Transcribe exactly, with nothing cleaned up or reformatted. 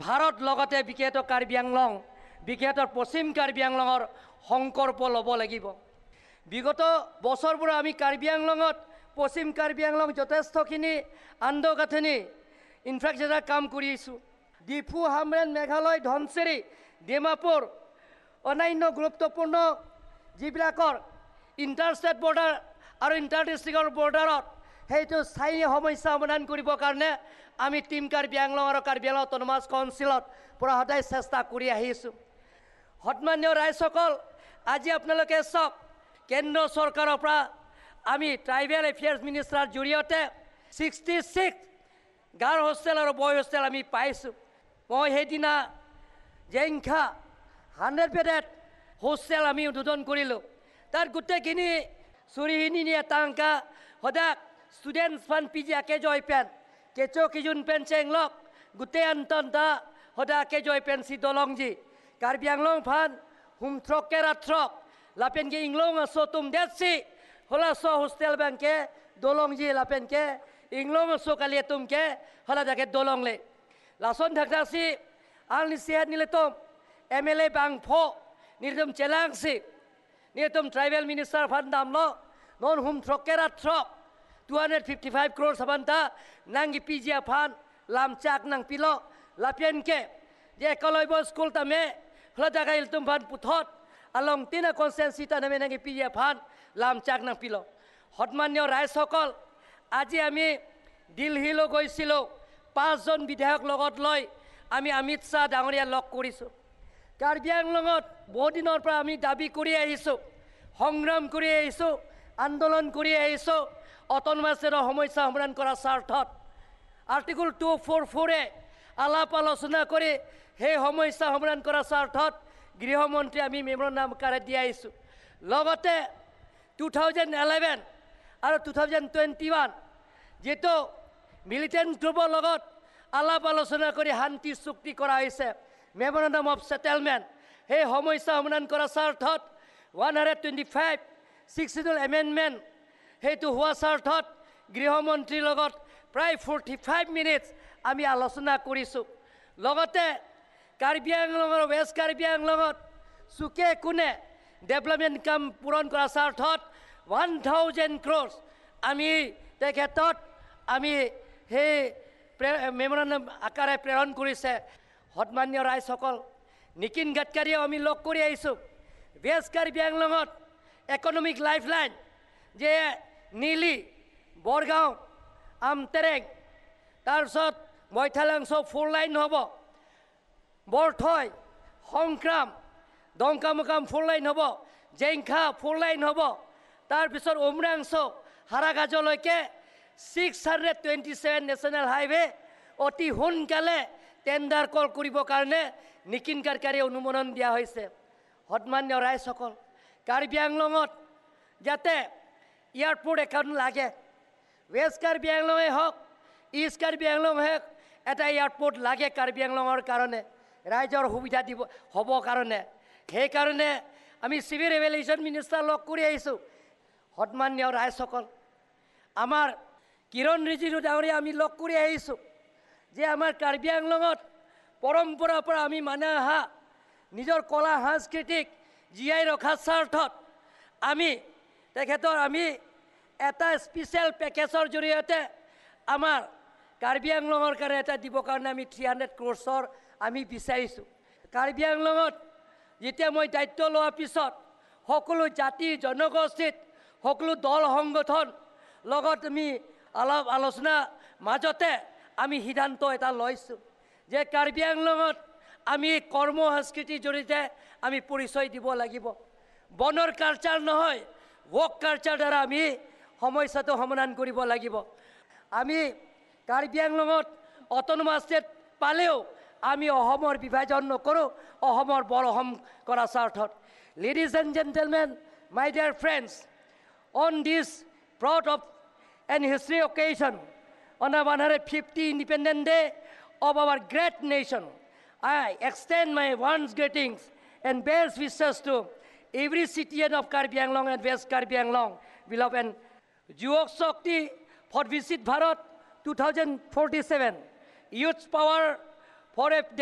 ভাৰত লগতে বিশেষত কাৰ্বি আংলং বিশেষত পশ্চিম কাৰ্বি আংলঙৰ সংকল্প ল'ব লাগিব। বিগত বছৰবোৰ আমি কাৰ্বি আংলঙত পশ্চিম কাৰ্বি আংলং যথেষ্টখিনি আন্তঃগাঁথনি ইনফ্ৰাষ্ট্ৰাকচাৰ কাম কৰিছোঁ। ডিফু, হামৰেন, মেঘালয়, ধনচিৰি, ডিমাপুৰ অন্যান্য গুৰুত্বপূৰ্ণ যিবিলাকৰ ইণ্টাৰষ্টেট বৰ্ডাৰ আৰু ইণ্টাৰ ডিষ্ট্ৰিক্টৰ বৰ্ডাৰত সেইটো স্থায়ী সমস্যা সমাধান কৰিবৰ কাৰণে আমি টিম কাৰ্বি আংলং আৰু কাৰ্বি আংলং অট'নমাছ কাউন্সিলত পৰা সদায় চেষ্টা কৰি আহিছোঁ। সন্মানীয় ৰাইজসকল, আজি আপোনালোকে চাওক, কেন্দ্ৰ চৰকাৰৰ পৰা আমি ট্ৰাইবেল এফেয়াৰ্ছ মিনিষ্টাৰৰ জৰিয়তে ছিক্সটি ছিক্স গাৰ্ল হোষ্টেল আৰু বয় হোষ্টেল আমি পাইছোঁ। মই সেইদিনা জেংখা হাণ্ড্ৰেড বেডেড হোষ্টেল আমি উদ্বোধন কৰিলোঁ। তাত গোটেইখিনি চুৰিখিনি নিয়ে টাংকা সদায় ষ্টুডেণ্টছ ফাণ্ড পি জি আকে জয় পেন কেঁচো কিজুন পেন চেংলক গোটেই আন্তন্তা সদায় আকে জয় পেন চি দলংজি কাৰ্বি আংলং ফান হুম থ্ৰকে ৰাথ্ৰক লাপেনকে ইংলং আছো তুম দেছি হলা চ হোষ্টেল বেংকে দলংজি লাপেনকে ইংলং আছো কালিয়ে তুমকে হলা যাকে দলংলে লাচন থাকতাছি আল নিচিহাত নিলে তুম এম এল এ বাং ফো নির্দম চেলাংসি নির্দম ট্রাইবেল মিনিস্টার ফান্ড দামলো নন হুম থ্রকে রাথ্রক two hundred fifty-five crore sabanta nangi pijia fan lam chak nang pilo lapien ke je koloi bo school ta me hla jaga il tum fan puthot along tina consensi ta name nangi pijia fan lam chak nang pilo hotmanyo rai sokol aji ami Delhi lo goisilo পাঁচ জন বিধায়ক লগত লয় আমি অমিত শাহ ডাঙৰীয়া লগ কৰিছো। কাৰ্বি আংলঙত বহু দিনৰ পৰা আমি দাবী কৰি আহিছো, সংগ্ৰাম কৰি আহিছো, আন্দোলন কৰি আহিছো অট'নমাছৰ সমস্যা সমাধান কৰাৰ স্বাৰ্থত। আৰ্টিকল টু ফ'ৰ ফ'ৰে আলাপ আলোচনা কৰি সেই সমস্যা সমাধান কৰাৰ স্বাৰ্থত গৃহমন্ত্ৰী আমি মেমৰেণ্ডাম আকাৰে দি আহিছোঁ। লগতে টু থাউজেণ্ড ইলেভেন আৰু টু থাউজেণ্ড টুৱেণ্টি ওৱান যিটো মিলিটেণ্ট গ্ৰুপৰ লগত আলাপ আলোচনা কৰি শান্তি চুক্তি কৰা হৈছে মেমৰেণ্ডাম অফ ছেটেলমেণ্ট, সেই সমস্যা সমাধান কৰাৰ স্বাৰ্থত one hundred twenty five ছিক্সিডল amendment সেইটো হোৱা স্বাৰ্থত গৃহমন্ত্ৰীৰ লগত প্ৰায় ফৰ্টি ফাইভ মিনিটছ আমি আলোচনা কৰিছোঁ। লগতে কাৰ্বি আংলঙৰ ৱেষ্ট কাৰ্বি আংলঙত চুকে কোণে ডেভেলপমেণ্ট কাম পূৰণ কৰাৰ স্বাৰ্থত ওৱান থাউজেণ্ড ক্ৰ'ৰ্ছ আমি তেখেতত আমি সেই মেমৰেণ্ডাম আকাৰে প্ৰেৰণ কৰিছে। সন্মানীয় ৰাইজসকল, নিতিন গাডকাৰীয়েও আমি লগ কৰি আহিছোঁ ৱেষ্ট কাৰ্বি আংলঙত ইকনমিক লাইফলাইন যে নীলি বৰগাঁও আমটেৰেং তাৰপিছত মইথালাংশ ফ'ৰ লাইন হ'ব, বৰথৈ সংক্ৰাম দংকামুকাম ফ'ৰ লাইন হ'ব, জেংখা ফ'ৰ লাইন হ'ব, তাৰপিছত উমৰাংশ হাৰাগাজলৈকে six hundred twenty seven national highway অতি সোনকালে টেণ্ডাৰ কল কৰিবৰ কাৰণে নিতিন গাডকাৰীয়ে অনুমোদন দিয়া হৈছে। সন্মান্য ৰাইজসকল, কাৰ্বি আংলঙত যাতে এয়াৰপোৰ্ট এখন লাগে, ৱেষ্ট কাৰ্বি আংলঙেই হওক ইষ্ট কাৰ্বি আংলং হওক এটা এয়াৰপোৰ্ট লাগে কাৰ্বি আংলঙৰ কাৰণে, ৰাইজৰ সুবিধা দিব হ'বৰ কাৰণে। সেইকাৰণে আমি চিভিল এভিয়েশ্যন মিনিষ্টাৰ লগ কৰি আহিছোঁ। সন্মান্য ৰাইজসকল, আমাৰ কিৰণ ৰিজিজু ডাঙৰীয়া আমি লগ কৰি আহিছোঁ যে আমাৰ কাৰ্বি আংলঙত পৰম্পৰাৰ পৰা আমি মানি অহা নিজৰ কলা সাংস্কৃতিক জীয়াই ৰখাৰ স্বাৰ্থত আমি তেখেতৰ আমি এটা স্পেচিয়েল পেকেজৰ জৰিয়তে আমাৰ কাৰ্বি আংলঙৰ কাৰণে এটা দিবৰ কাৰণে আমি থ্ৰী হাণ্ড্ৰেড ক্ৰ'ৰ্ছৰ আমি বিচাৰিছোঁ। কাৰ্বি আংলঙত যেতিয়া মই দায়িত্ব লোৱাৰ পিছত সকলো জাতি জনগোষ্ঠীত সকলো দল সংগঠন লগত আমি আলাপ আলোচনা মাজতে আমি সিদ্ধান্ত এটা লৈছোঁ যে কাৰ্বি আংলঙত আমি কৰ্ম সংস্কৃতিৰ জৰিয়তে আমি পৰিচয় দিব লাগিব। বনৰ কালচাৰ নহয়, ৱৰ্ক কালচাৰ দ্বাৰা আমি সমস্যাটো সমাধান কৰিব লাগিব। আমি কাৰ্বি আংলঙত অট'নমাছ ষ্টেট পালেও আমি অসমৰ বিভাজন নকৰোঁ, অসমৰ বৰ অসম কৰাৰ স্বাৰ্থত। Ladies and gentlemen, my dear friends, on this proud of an history occasion on the one hundred fiftieth Independence Day of our great nation, I extend my warm greetings and best wishes to every citizen of Karbi Anglong and West Karbi Anglong, beloved, and Yuva Shakti for Visit Bharat twenty forty-seven, Youth Power for a